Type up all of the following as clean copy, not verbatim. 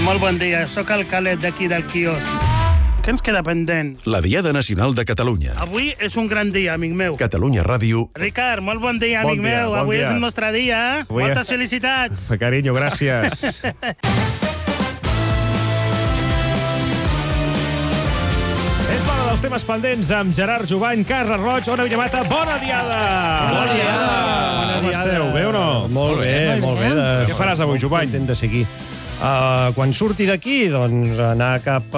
Molt bon dia, sóc el Calet d'aquí del quiosc. Què ens queda pendent? La Diada Nacional de Catalunya. Avui és un gran dia, amic meu. Catalunya Ràdio. Ricard, molt bon dia, amic meu. Avui és el nostre dia. Moltes felicitats. Carinyo, gràcies. És l'hora dels temes pendents amb Gerard Jovany, Carles Roig, Ona Villamata. Bona diada! Bona diada! Com esteu? Bé o no? Molt bé, molt bé. Què faràs avui, Jovany? Content de seguir. Quan surti d'aquí, doncs, anar cap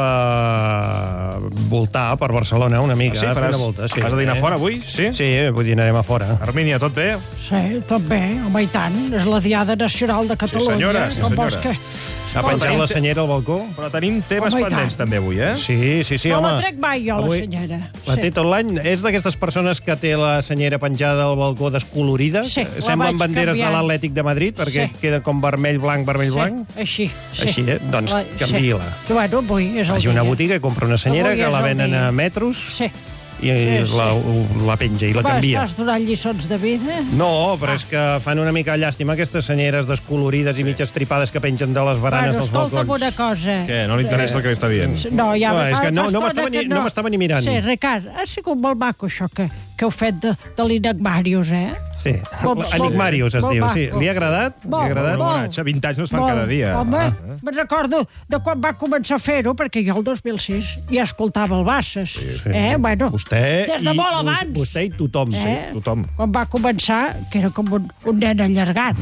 a voltar per Barcelona una mica. Sí, faràs, volta, sí. Vas a dinar fora avui? Sí? Sí, vull dir, anarem a fora. Armínia, tot bé? Sí, tot bé, home, i tant. És la Diada Nacional de Catalunya. Sí, senyora, sí, Com vols senyora. que... Ha penjat la senyera al balcó? Però tenim temes Home, i pendents tant. també avui, eh? Sí, No home. la trec mai jo, la Avui senyera. La té tot l'any. És d'aquestes persones que té la senyera penjada al balcó descolorida. Sí, la Semblen vaig banderes canviant. de l'Atlètic de Madrid, perquè queda com vermell, blanc, vermell, blanc. Així, sí. Així, doncs, canvia-la. Sí. Bueno, avui és el Vagi a una dia. botiga i compra una senyera Avui que és la el venen dia. a metros Sí. i la penja i la canvia. Vas donant lliçons de vida? No, però és que fan una mica llàstima aquestes senyeres descolorides i mitges tripades que pengen de les baranes dels escolta'm balcons. una cosa. Què, no li interessa el que li està dient? No, ja No, és que no fa estona m'estava que no m'estava ni mirant. Sí, Ricard, ha sigut molt maco això que heu fet de l'Inagmàrius, eh? Sí. Enigmàrius es molt diu, sí. maco. Li ha agradat? Li ha agradat? Molt. 20 anys no es fan cada dia. Home, me'n recordo de quan va començar a fer-ho, perquè jo el 2006 ja escoltava el Basses. Sí. Bueno, Vostè des de molt abans. Vostè i tothom, sí. Tothom. Quan va començar, que era com un nen allargat.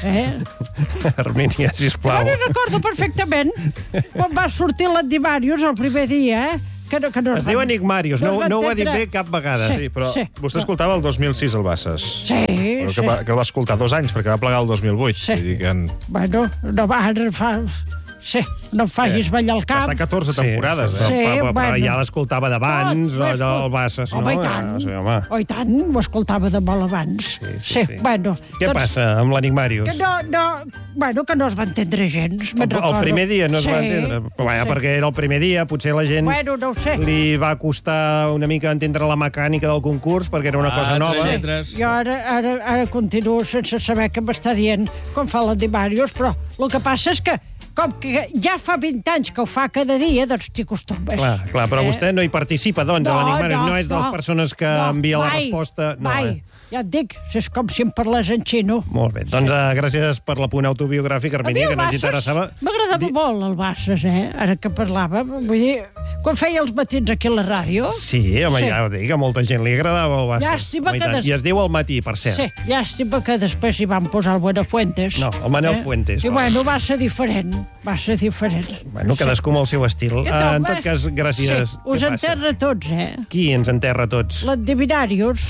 Armínia, sisplau. Jo n'hi recordo perfectament quan va sortir l'Enigmàrius el primer dia, que no Es diu Enigmàrius, no ho ha dit bé cap vegada. Sí, però Sí. vostè escoltava el 2006 el Basses. Sí, Però sí. que el va escoltar 2 anys, perquè va plegar el 2008. Sí. Vull dir que Bueno, no va, ara fa... Sí, no em facis ballar el va cap. estar 14 temporades, però, eh? Sí, però bueno. ja l'escoltava d'abans, Tot, del Basses, no? Home, i tant. Sí, home. Oh, i tant, ho escoltava de molt abans. Sí. Bueno. Què passa amb l'Enigmàrius? Que bueno, que no es va entendre gens, me'n El recordo. primer dia no es va Sí, entendre. Vaja, sí. perquè era el primer dia, potser la gent Bueno, no ho sé. li va costar una mica entendre la mecànica del concurs, perquè era una cosa nova. Jo ara continuo sense saber què m'està dient com fa l'Enigmàrius, però el que passa és que com que ja fa 20 anys que ho fa cada dia, doncs t'hi acostumes. Clar, però vostè no hi participa, doncs, a l'Enigmàrius. No és de les persones que envia la resposta. No, mai. Ja et dic, és com si em parlés en xino. Molt bé, doncs gràcies per l'apunt autobiogràfic, Armínia, que no ens interessava. M'agradava molt el Basses, ara que parlava. Vull dir, quan feia els matins aquí a la ràdio... Sí, home, Sí. ja ho dic, a molta gent li agradava el Basses. Llàstima Home, i que tant. I es diu al matí, per cert. Sí, llàstima que després hi van posar el Buenafuentes. No, el Manel Fuentes. I bueno, va ser diferent. Bueno, cadascú amb el seu estil. En tot cas, gràcies. Sí, us Què passa? enterra tots, Qui ens enterra tots? L'Endevinàrius,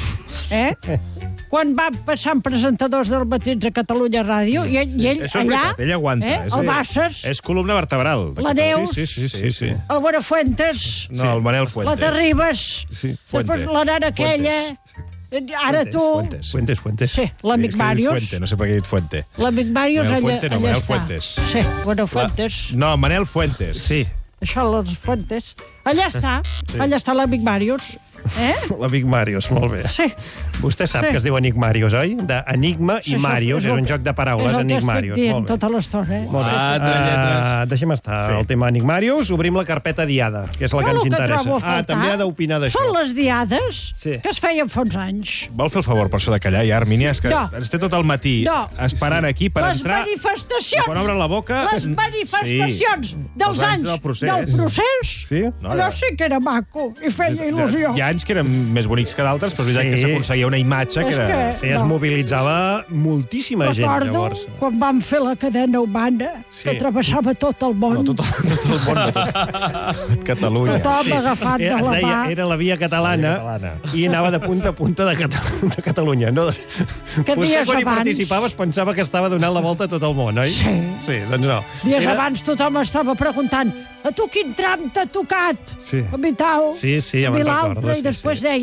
quan van passant presentadors del Matins a Catalunya Ràdio, i ell Això és allà, veritat, ell aguanta. el Basses, És columna vertebral. la Neus, Sí. el Buenafuentes, No, el Manel la Fuentes. Terribas, Sí. després Fuente. la nana aquella, ara tu... Fuentes. Sí, l'amic És que he dit Màrius. Fuente, no sé per què he dit Fuente. L'amic Màrius Manel allà, Fuente no, allà Manel està. Fuentes. Sí, Buenafuentes. No, Manel Fuentes. Sí, Això, les Fuentes. Allà està l'amic Màrius. l'amic Màrius, molt bé. Sí. Vostè sap Sí. que es diu Enigmàrius, oi? D'Enigma i Màrius, és un joc de paraules, És el que Enigmàrius. estic dient Molt bé. tota l'estona. Molt bé. Deixem estar Sí. el tema Enigmàrius. Obrim la carpeta Diada, que és la que ens interessa. També ha d'opinar d'això. Són les diades Sí. que es feien fa uns anys. Vol fer el favor per això de callar ja, Armínia? És que No. ens té tot el matí No. esperant aquí per Les entrar... manifestacions! Quan obren la boca... Les manifestacions dels Els anys anys del procés. del procés. Sí? Allò sí que era maco i feia il·lusió. Hi ha anys que eren més bonics que d'altres, però és veritat Sí. que s'aconseguia una imatge que És era... que- Sí, es mobilitzava moltíssima gent, Recordo llavors. quan vam fer la cadena humana, Sí. que travessava tot el món. Tot el món, tot Catalunya. Tothom agafat de la mà. Era la via catalana i anava de punta a punta de Catalunya. No? Que Vostè, dies quan hi abans- participava, es pensava que estava donant la volta a tot el món, oi? Sí. Sí, doncs no. Dies abans tothom estava preguntant a tu quin tram t'ha tocat? Sí. A mi tal, Sí, a ja mi me'n l'altre, recordo. i després deien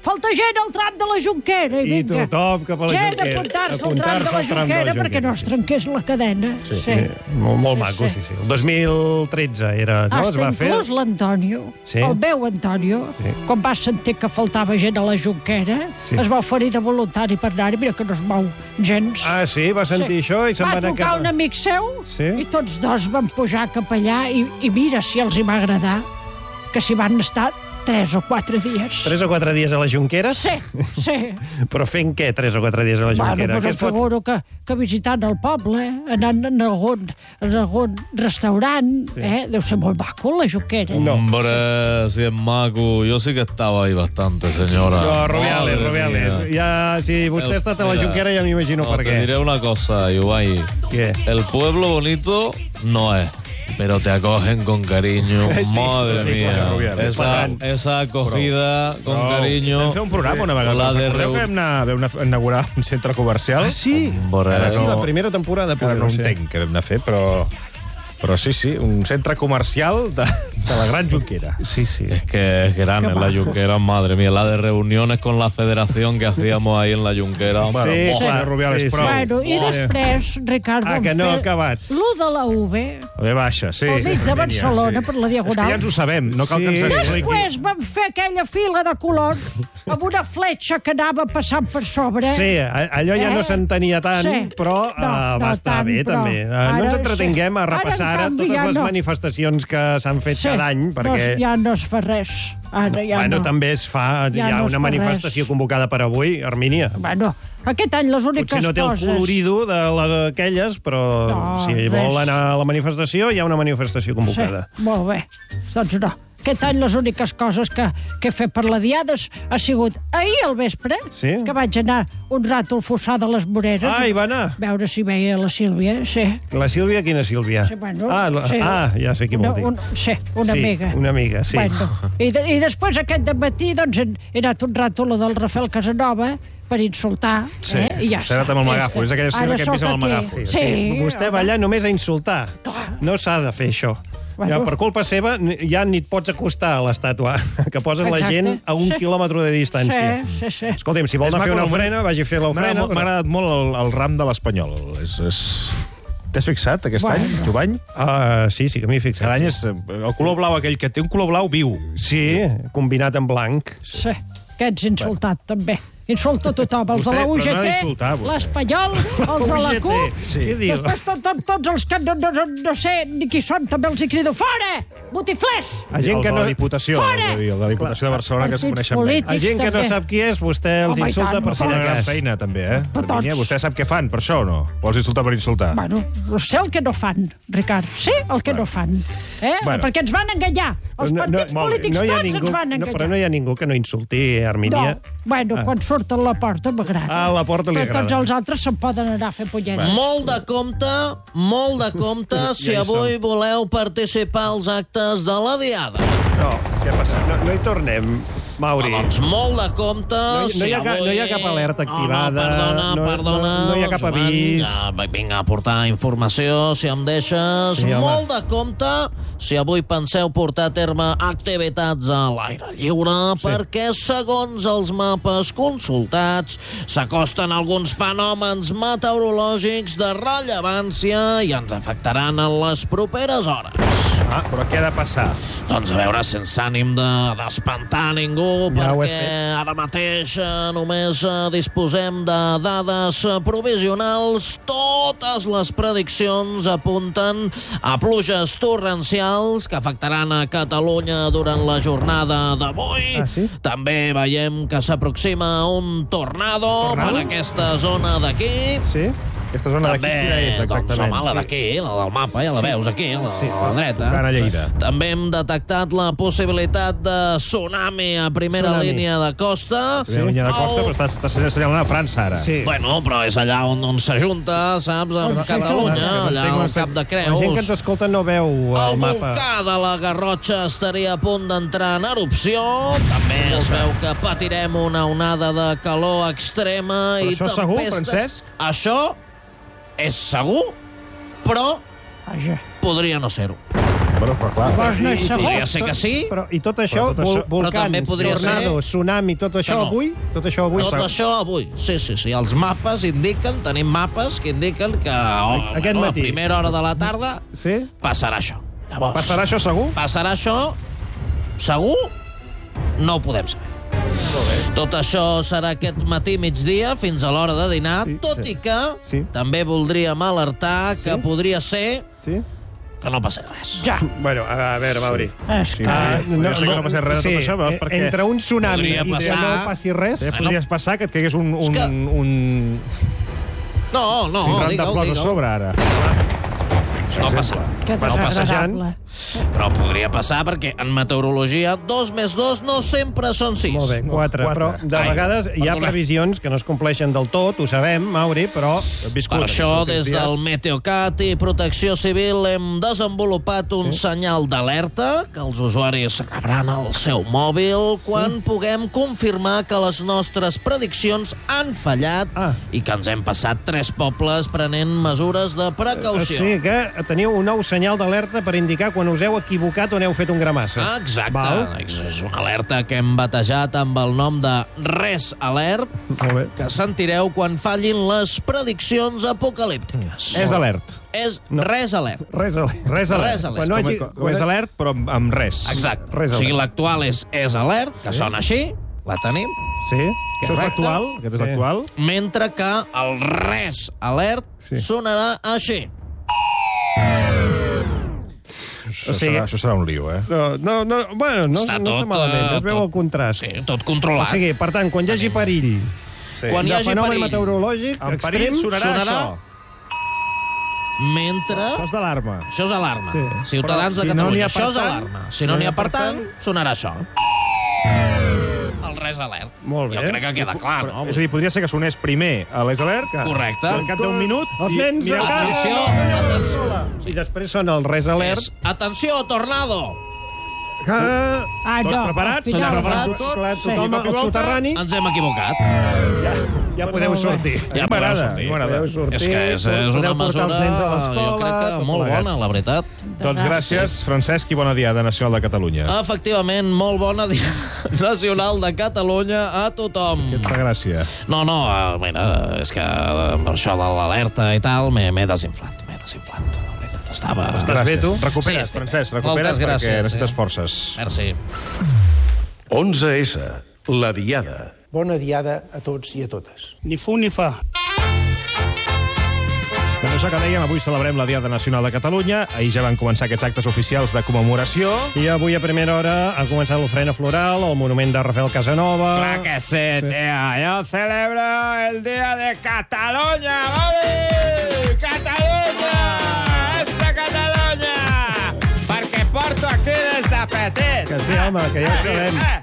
falta gent al tram de la Jonquera. I tothom cap a la Gent Jonquera. a apuntar-se al tram de la Jonquera perquè no es trenqués la cadena. Sí. Molt maco, sí. El 2013 era, no? Es va fer... inclús l'Antonio, el meu Antonio, quan va sentir que faltava gent a la Jonquera, es va oferir de voluntari per anar-hi, mira que no es mou gens. Ah, sí? Va sentir això i se'n va anar cap... Va trucar un amic seu i tots dos van pujar cap allà i mira si els hi va agradar, que s'hi van estar 3 o 4 dies. 3 o 4 dies a la Jonquera? Sí. Però fent què, 3 o 4 dies a la Jonquera? Bueno, doncs em figuro que visitant el poble, anant en algun restaurant, deu ser molt maco, la Jonquera. No. Hombre, si es maco. Yo sí que estaba ahí bastante, señora. No, Rubiales. Ja, si vostè ha estat a la Jonquera ja m'imagino per què. Te diré una cosa, Ibai. ¿Qué? El pueblo bonito no es, pero te acogen con cariño. Madre mía. Esa acogida con cariño. Vam fer un programa una vegada. Recordeu que vam inaugurar un centre comercial? Ah, sí? Sí, la primera temporada. Que no entenc què vam anar a fer, però sí, un centre comercial de la Gran Jonquera. Sí. Es que es grande la Jonquera, madre mía. La de reuniones con la federación que hacíamos ahí en la Jonquera. Rubiales, prou. Bueno, i després, Ricard, vam que no ha fer acabat. l'1 de la UV, Ve baixa, sí. al mig de Barcelona, per la És que Diagonal. ja ens ho sabem, no cal que ens expliqui. Després vam fer aquella fila de colors amb una fletxa que anava passant per sobre. Sí, allò ja no s'entenia tant, però va estar bé, també. No ens entretinguem a repassar ara totes les manifestacions que s'han fet cada any, perquè... Ja no es fa res. Bueno, també es fa, hi ha una manifestació convocada per avui, Armínia. Bueno, aquest any les úniques coses... Potser no té el colorido d'aquelles, però si vol anar a la manifestació, hi ha una manifestació convocada. Sí, molt bé. Doncs no. Aquest any les úniques coses que he fet per la Diada ha sigut ahir al vespre, que vaig anar un rato al Fossar de les Moreres. Ah, hi va anar? Veure si veia la Sílvia, sí. La Sílvia? Quina Sílvia? Sí, bueno, ja sé qui vol dir. Sí, una amiga. Una amiga, sí. Bueno, i després aquest dematí doncs, he anat un rato a la del Rafael Casanova per insultar. Sí, i ja vostè ha anat amb el megàfon. És aquella escena que hem vist amb el megàfon. Sí, vostè va allà només a insultar. No s'ha de fer això. Per culpa seva ja ni et pots acostar a l'estàtua, que posen la gent a 1 quilòmetre de distància. Sí. Escolta'm, si vol anar a fer una ofrena, vagi a fer l'ofrena. M'ha agradat molt el ram de l'Espanyol. T'has fixat aquest any, Jovany? Sí que m'hi he fixat. Cada any és el color blau aquell que té un color blau viu. Sí, combinat amb blanc. Sí, que ets insultat també. Insulta tothom, els de la UGT, l'Espanyol, els de la CUP, després tots els que no sé ni qui són, també els hi crido fora, botiflers! Els de la Diputació, el de la Diputació de Barcelona, que es coneixen bé. A gent que no sap qui és, vostè els insulta per si de cas. Una gran feina, també, Vostè sap què fan, per això o no? Vols insultar per insultar? Bueno, sé el que no fan, Ricard, sé el que no fan. Perquè ens van enganyar. Els partits polítics tots ens van enganyar. Però no hi ha ningú que no insulti, Armínia. Bueno, quan surt a la porta m'agrada. A la porta li agrada. Però tots els altres se'n poden anar a fer punyetes. Molt de compte si avui voleu participar als actes de la Diada. No, què ha passat? No hi tornem, Mauri. Doncs molt de compte si avui... No hi ha cap alerta activada. Perdona. No hi ha cap avís. Vinc a portar informació, si em deixes. Molt de compte si avui penseu portar a terme activitats a l'aire lliure, perquè segons els mapes consultats s'acosten alguns fenòmens meteorològics de rellevància i ens afectaran en les properes hores. Però què ha de passar? Doncs a veure, sense ànim d'espantar ningú, perquè ara mateix només disposem de dades provisionals. Totes les prediccions apunten a pluges torrencials que afectaran a Catalunya durant la jornada d'avui. També veiem que s'aproxima un tornado per aquesta zona d'aquí. Sí? Aquesta zona d'aquí quina és, exactament? Doncs home, la d'aquí, la del mapa, ja la veus aquí, a la dreta. Tocant a Lleida. També hem detectat la possibilitat de tsunami a primera línia de costa. Primera línia de costa, però estàs assenyalant a França, ara. Bueno, però és allà on s'ajunta, saps, amb Catalunya, allà al Cap de Creus. La gent que ens escolta no veu el mapa. El volcà de la Garrotxa estaria a punt d'entrar en erupció. També es veu que patirem una onada de calor extrema i tempestes. Però això és segur, Francesc? Això és segur, però podria no ser-ho. Bueno, però clar. Llavors no és segur. Podria ser que sí. I tot això, volcans, tornados, tsunami, tot això avui? Tot això avui? Tot això avui, sí. Els mapes indiquen, tenim mapes que indiquen que a primera hora de la tarda passarà això. Llavors, passarà això segur? Passarà això segur? No ho podem saber. Tot això serà aquest matí migdia fins a l'hora de dinar, tot i que també voldríem alertar que podria ser que no passés res. Ja. Bueno, a veure, Mauri. Podria ser que no passés res de tot això, veus? Perquè entre un tsunami i que no passi res... Podries passar que et caigués un... No, de flors a sobre, ara. No passa. Que desagradable. Però podria passar perquè en meteorologia 2 més 2 no sempre són 6. Molt bé, 4. Però de vegades hi ha previsions que no es compleixen del tot, ho sabem, Mauri, però... Per això, des del Meteocat i Protecció Civil hem desenvolupat un senyal d'alerta que els usuaris rebran al seu mòbil quan puguem confirmar que les nostres prediccions han fallat i que ens hem passat 3 pobles prenent mesures de precaució. Sí, que teniu un nou senyal d'alerta per indicar quan us heu equivocat o n'heu fet un gramassa. Exacte. És una alerta que hem batejat amb el nom de Res Alert, que sentireu quan fallin les prediccions apocalíptiques. És alert. És Res Alert. Res alert. Com és alert, però amb res. Exacte. O sigui, l'actual és Alert, que sona així, la tenim. Sí. Això és l'actual? Aquest és l'actual? Mentre que el Res Alert sonarà així. Això serà un lío, eh? Bueno, no està malament, es veu el contrast. Sí, tot controlat. O sigui, per tant, quan hi hagi perill quan hi hagi fenomen meteorològic extrem, sonarà això. Mentre... Això és d'alarma. Això és alarma. Ciutadans de Catalunya, això és alarma. Si no n'hi ha per tant, sonarà això. El Res Alert. Molt bé. Jo crec que queda clar, no? És a dir, podria ser que sonés primer a l'Es Alert, correcte. Al cap d'un minut... Els nens a casa! I després sona el Res Alert. Atenció, tornado! Tots preparats? Tots preparats? Tothom al soterrani. Ens hem equivocat. Ja podeu sortir. Ja podeu sortir. És que és una mesura, jo crec que molt bona, la veritat. Doncs gràcies, Francesc, i bona Diada Nacional de Catalunya. Efectivament, molt bona Diada Nacional de Catalunya a tothom. Què et fa gràcia? No, mira, és que això de l'alerta i tal m'he desinflat. Estàs bé, tu? Recupera't, Francesc, recupera't perquè necessites forces. Merci. 11S, la Diada. Bona Diada a tots i a totes. Ni fu ni fa. Doncs això que dèiem, avui celebrem la Diada Nacional de Catalunya. Ahir ja van començar aquests actes oficials de commemoració. I avui a primera hora ha començat l'ofrena floral, el monument de Rafael Casanova... Clar que sí, tia. Jo celebro el Dia de Catalunya, vale? Catalunya! Catalunya! Perquè porto aquí des de petit. Que sí, home, que ja ho sabem.